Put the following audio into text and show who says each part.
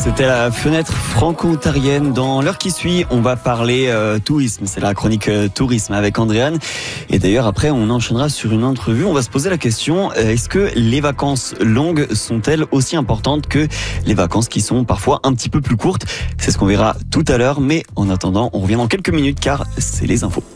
Speaker 1: C'était la fenêtre franco-ontarienne. Dans l'heure qui suit, on va parler tourisme. C'est la chronique tourisme avec Andréane. Et d'ailleurs, après, on enchaînera sur une entrevue. On va se poser la question, est-ce que les vacances longues sont-elles aussi importantes que les vacances qui sont parfois un petit peu plus courtes? C'est ce qu'on verra tout à l'heure. Mais en attendant, on revient dans quelques minutes car c'est les infos.